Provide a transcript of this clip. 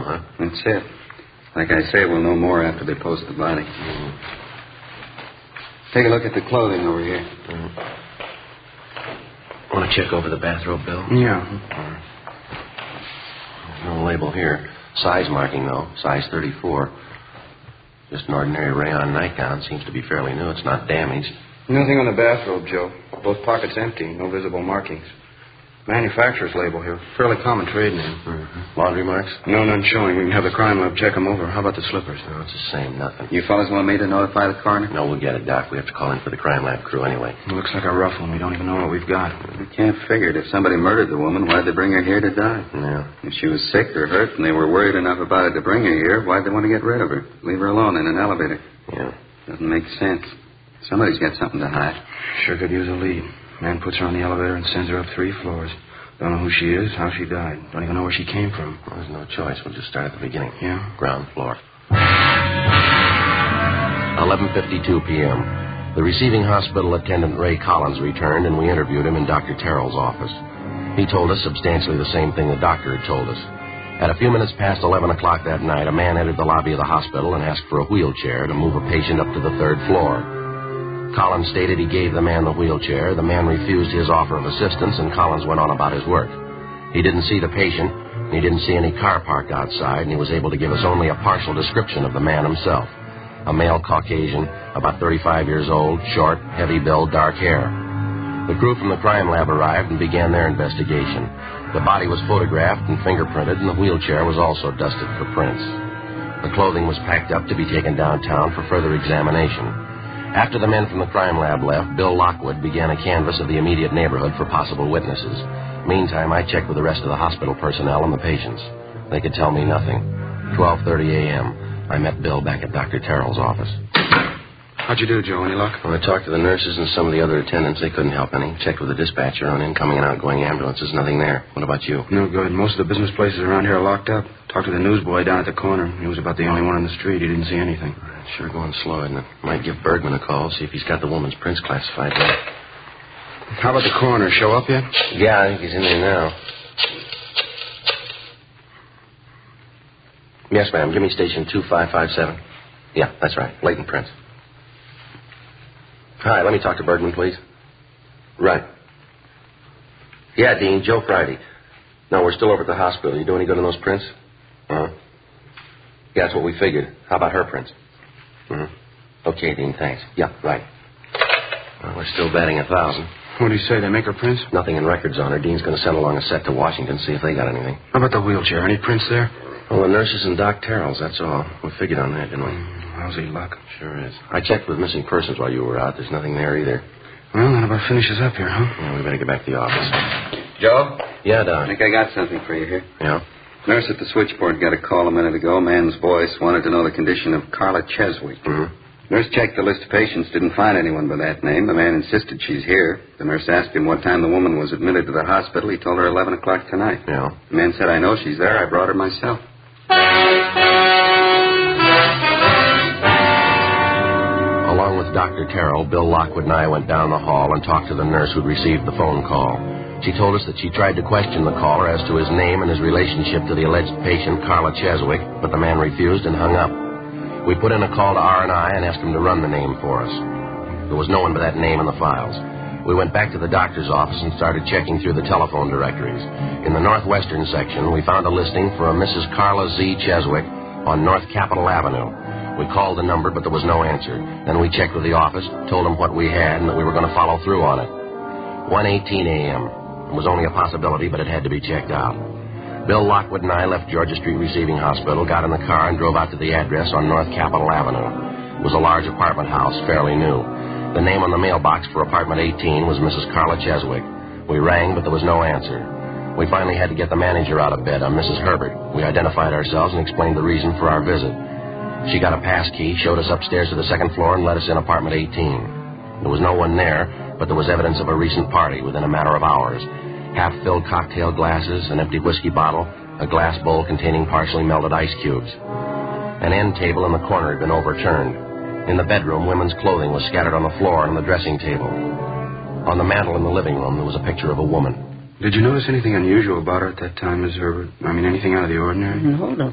huh? That's it. Like I say, we'll know more after they post the body. Mm-hmm. Take a look at the clothing over here. Mm-hmm. Want to check over the bathrobe, Bill? Yeah. No label here. Size marking, though. Size 34. Just an ordinary rayon nightgown. Seems to be fairly new. It's not damaged. Nothing on the bathrobe, Joe. Both pockets empty. No visible markings. Manufacturer's label here. Fairly common trade name. Mm-hmm. Laundry marks? No, none showing. We can have the crime lab check them over. How about the slippers? No, it's the same. Nothing. You fellas want me to notify the coroner? No, we'll get it, Doc. We have to call in for the crime lab crew anyway. It looks like a rough one. We don't even know what we've got. We can't figure it. If somebody murdered the woman, why'd they bring her here to die? Yeah. If she was sick or hurt and they were worried enough about it to bring her here, why'd they want to get rid of her? Leave her alone in an elevator. Yeah. Doesn't make sense. Somebody's got something to hide. Sure could use a lead. Man puts her on the elevator and sends her up 3 floors. Don't know who she is, how she died. Don't even know where she came from. Well, there's no choice. We'll just start at the beginning. Yeah? Ground floor. 11:52 p.m. The receiving hospital attendant, Ray Collins, returned, and we interviewed him in Dr. Terrell's office. He told us substantially the same thing the doctor had told us. At a few minutes past 11 o'clock that night, a man entered the lobby of the hospital and asked for a wheelchair to move a patient up to the 3rd floor. Collins stated he gave the man the wheelchair. The man refused his offer of assistance, and Collins went on about his work. He didn't see the patient, and he didn't see any car parked outside, and he was able to give us only a partial description of the man himself. A male Caucasian, about 35 years old, short, heavy build, dark hair. The crew from the crime lab arrived and began their investigation. The body was photographed and fingerprinted, and the wheelchair was also dusted for prints. The clothing was packed up to be taken downtown for further examination. After the men from the crime lab left, Bill Lockwood began a canvass of the immediate neighborhood for possible witnesses. Meantime, I checked with the rest of the hospital personnel and the patients. They could tell me nothing. 12:30 a.m., I met Bill back at Dr. Terrell's office. How'd you do, Joe? Any luck? When I talked to the nurses and some of the other attendants, they couldn't help any. Checked with the dispatcher on incoming and outgoing ambulances. Nothing there. What about you? No good. Most of the business places around here are locked up. Talked to the newsboy down at the corner. He was about the only one on the street. He didn't see anything. Sure going slow, isn't it? Might give Bergman a call, see if he's got the woman's prints classified yet. How about the coroner? Show up yet? Yeah, I think he's in there now. Yes, ma'am. Give me station 2557. Yeah, that's right. Leighton Prince. Hi, let me talk to Bergman, please. Right. Yeah, Dean, Joe Friday. No, we're still over at the hospital. You do any good on those prints? Uh-huh. Yeah, that's what we figured. How about her prints? Mm-hmm. Okay, Dean, thanks. Yeah, right. Well, we're still batting 1,000. What do you say? They make her prints? Nothing in records on her. Dean's going to send along a set to Washington, see if they got anything. How about the wheelchair? Any prints there? Well, the nurses and Doc Terrell's, that's all. We figured on that, didn't we? Lousy luck. Sure is. I checked with missing persons while you were out. There's nothing there either. Well, that about finishes up here, huh? Yeah, we better get back to the office. Joe? Yeah, Doc. I think I got something for you here. Yeah? Nurse at the switchboard got a call a minute ago. Man's voice wanted to know the condition of Carla Cheswick. Mm-hmm. Nurse checked the list of patients, didn't find anyone by that name. The man insisted she's here. The nurse asked him what time the woman was admitted to the hospital. He told her 11 o'clock tonight. Yeah. The man said, I know she's there. I brought her myself. Along with Dr. Terrell, Bill Lockwood and I went down the hall and talked to the nurse who'd received the phone call. She told us that she tried to question the caller as to his name and his relationship to the alleged patient, Carla Cheswick, but the man refused and hung up. We put in a call to R&I and asked him to run the name for us. There was no one by that name in the files. We went back to the doctor's office and started checking through the telephone directories. In the northwestern section, we found a listing for a Mrs. Carla Z. Cheswick on North Capitol Avenue. We called the number, but there was no answer. Then we checked with the office, told them what we had, and that we were going to follow through on it. 1:18 a.m. It was only a possibility, but it had to be checked out. Bill Lockwood and I left Georgia Street Receiving Hospital, got in the car, and drove out to the address on North Capitol Avenue. It was a large apartment house, fairly new. The name on the mailbox for apartment 18 was Mrs. Carla Cheswick. We rang, but there was no answer. We finally had to get the manager out of bed, Mrs. Herbert. We identified ourselves and explained the reason for our visit. She got a pass key, showed us upstairs to the second floor, and let us in apartment 18. There was no one there, but there was evidence of a recent party within a matter of hours. Half-filled cocktail glasses, an empty whiskey bottle, a glass bowl containing partially melted ice cubes. An end table in the corner had been overturned. In the bedroom, women's clothing was scattered on the floor and on the dressing table. On the mantel in the living room, there was a picture of a woman. Did you notice anything unusual about her at that time, Miss Herbert? I mean, anything out of the ordinary? Hold on.